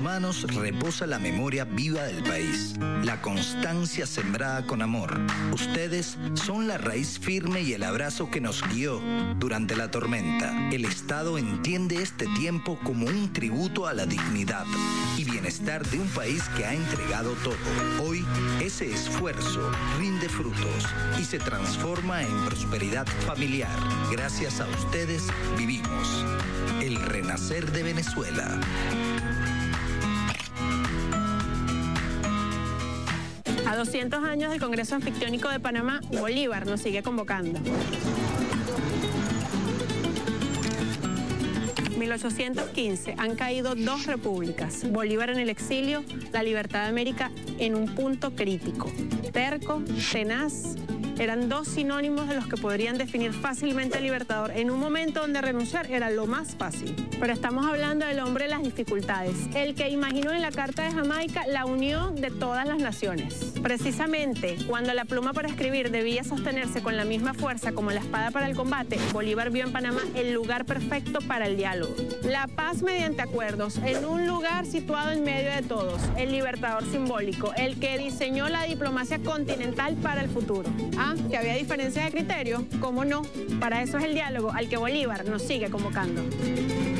sus manos reposa la memoria viva del país, la constancia sembrada con amor. Ustedes son la raíz firme y el abrazo que nos guió durante la tormenta. El Estado entiende este tiempo como un tributo a la dignidad y bienestar de un país que ha entregado todo. Hoy, ese esfuerzo rinde frutos y se transforma en prosperidad familiar. Gracias a ustedes vivimos el renacer de Venezuela. A 200 años del Congreso Anfictiónico de Panamá, Bolívar nos sigue convocando. 1815, han caído 2 repúblicas. Bolívar en el exilio, la libertad de América en un punto crítico. Terco, tenaz, eran 2 sinónimos de los que podrían definir fácilmente al Libertador en un momento donde renunciar era lo más fácil. Pero estamos hablando del hombre de las dificultades, el que imaginó en la Carta de Jamaica la unión de todas las naciones. Precisamente cuando la pluma para escribir debía sostenerse con la misma fuerza como la espada para el combate, Bolívar vio en Panamá el lugar perfecto para el diálogo. La paz mediante acuerdos, en un lugar situado en medio de todos, el libertador simbólico, el que diseñó la diplomacia continental para el futuro. ¿Que había diferencia de criterio? ¿Cómo no? Para eso es el diálogo al que Bolívar nos sigue convocando.